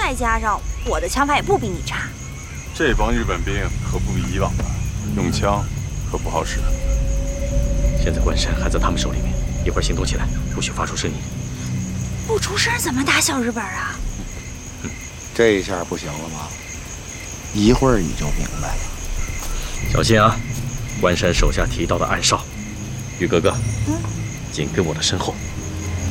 再加上我的枪法也不比你差。 这帮日本兵可不比以往的，用枪可不好使。 现在关山还在他们手里面，一会儿行动起来，不许发出声音。 不出声怎么打小日本啊？ 这一下不行了吗？一会儿你就明白了。 小心啊！关山手下提到的暗哨，玉哥哥，紧跟我的身后。